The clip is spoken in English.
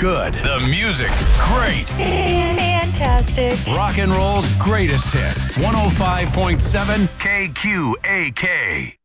good. The music's great. Fantastic. Rock and roll's greatest hits. 105.7 KQAK.